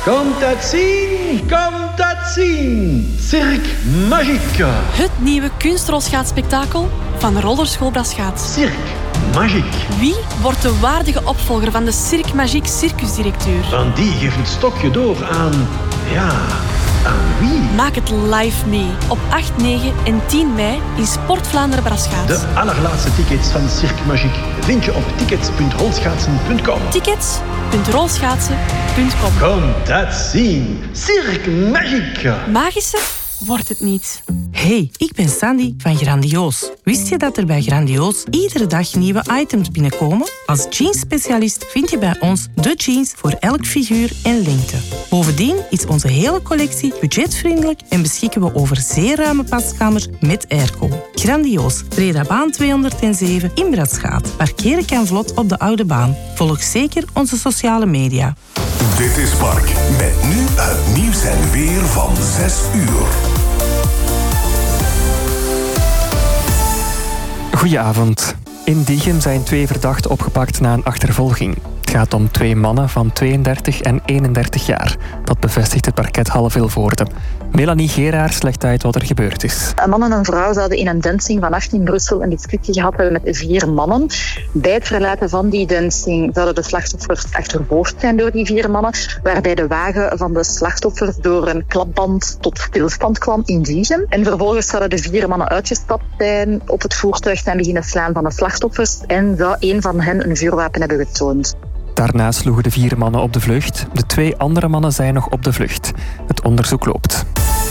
Komt dat zien. Cirque Magique. Het nieuwe kunstrolschaatspektakel van Rollerschool Braschaat. Cirque Magique. Wie wordt de waardige opvolger van de Cirque Magique circusdirecteur? Van die geeft het stokje door aan... Ja, aan wie? Maak het live mee op 8, 9 en 10 mei in Sport Vlaanderen Braschaat. De allerlaatste tickets van Cirque Magique vind je op tickets.rolschaatsen.com. Tickets.rolschaatsen.com. Kom dat zien. Cirque Magique. Magischer wordt het niet. Hey, ik ben Sandy van Grandioos. Wist je dat er bij Grandioos iedere dag nieuwe items binnenkomen? Als jeansspecialist vind je bij ons de jeans voor elk figuur en lengte. Bovendien is onze hele collectie budgetvriendelijk en beschikken we over zeer ruime paskamers met airco. Grandioos, Bredabaan 207 in Bradschaat. Parkeren kan vlot op de oude baan. Volg zeker onze sociale media. Dit is Spark, met nu het nieuws en weer van 6 uur. Goedenavond. In Diegem zijn 2 verdachten opgepakt na een achtervolging. Het gaat om 2 mannen van 32 en 31 jaar. Dat bevestigt het parket Halle-Vilvoorde. Melanie Geraars legt uit wat er gebeurd is. Een man en een vrouw zouden in een dancing vannacht in Brussel een discussie gehad hebben met 4 mannen. Bij het verlaten van die dancing zouden de slachtoffers achtervolgd zijn door die 4 mannen, waarbij de wagen van de slachtoffers door een klapband tot stilstand kwam in Diegem. En vervolgens zouden de 4 mannen uitgestapt zijn, op het voertuig zijn beginnen slaan van de slachtoffers en zou een van hen een vuurwapen hebben getoond. Daarna sloegen de 4 mannen op de vlucht. De 2 andere mannen zijn nog op de vlucht. Het onderzoek loopt.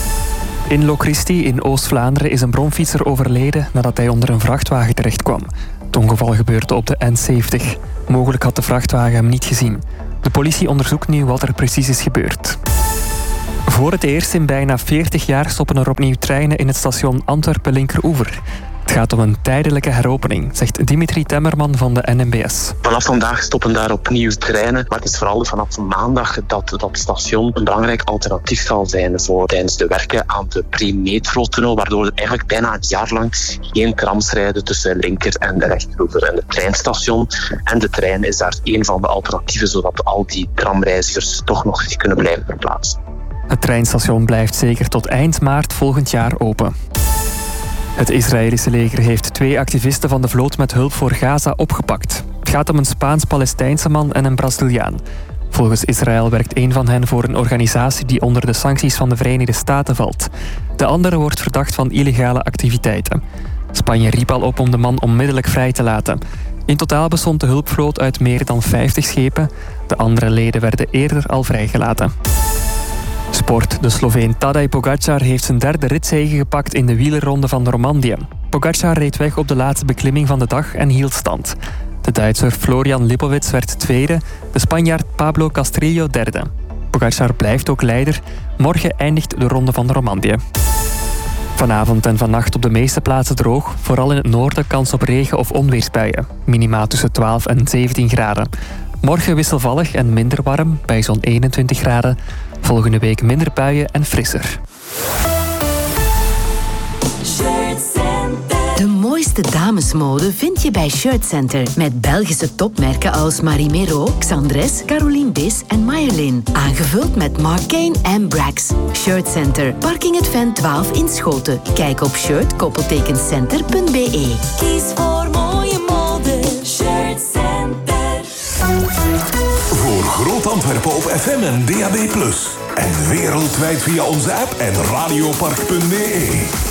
In Lochristi in Oost-Vlaanderen is een bromfietser overleden nadat hij onder een vrachtwagen terechtkwam. Het ongeval gebeurde op de N70. Mogelijk had de vrachtwagen hem niet gezien. De politie onderzoekt nu wat er precies is gebeurd. Voor het eerst in bijna 40 jaar stoppen er opnieuw treinen in het station Antwerpen-Linkeroever. Het gaat om een tijdelijke heropening, zegt Dimitri Temmerman van de NMBS. Vanaf vandaag stoppen daar opnieuw treinen, maar het is vooral vanaf maandag dat station een belangrijk alternatief zal zijn voor tijdens de werken aan de pre-metro-tunnel, waardoor er eigenlijk bijna een jaar lang geen trams rijden tussen linker en rechteroever. En het treinstation en de trein is daar een van de alternatieven, zodat al die tramreizigers toch nog zich kunnen blijven verplaatsen. Het treinstation blijft zeker tot eind maart volgend jaar open. Het Israëlische leger heeft 2 activisten van de vloot met hulp voor Gaza opgepakt. Het gaat om een Spaans-Palestijnse man en een Braziliaan. Volgens Israël werkt een van hen voor een organisatie die onder de sancties van de Verenigde Staten valt. De andere wordt verdacht van illegale activiteiten. Spanje riep al op om de man onmiddellijk vrij te laten. In totaal bestond de hulpvloot uit meer dan 50 schepen. De andere leden werden eerder al vrijgelaten. Sport. De Sloveen Tadej Pogačar heeft zijn 3e ritzege gepakt in de wielerronde van Normandië. Pogačar reed weg op de laatste beklimming van de dag en hield stand. De Duitser Florian Lipowitz werd 2e, de Spanjaard Pablo Castrillo 3e. Pogačar blijft ook leider. Morgen eindigt de ronde van Normandië. Vanavond en vannacht op de meeste plaatsen droog. Vooral in het noorden kans op regen- of onweersbuien. Minima tussen 12 en 17 graden. Morgen wisselvallig en minder warm, bij zo'n 21 graden. Volgende week minder buien en frisser. De mooiste damesmode vind je bij Shirt Center. Met Belgische topmerken als Marimero, Xandres, Caroline Bis en Mayerlin. Aangevuld met Marc Cain en Brax. Shirt Center. Parking het Ven 12 in Schoten. Kijk op shirt-center.be. Kies voor mooie mode. Shirt Center. Voor Groot Antwerpen op FM en DAB+. En wereldwijd via onze app en radiopark.be.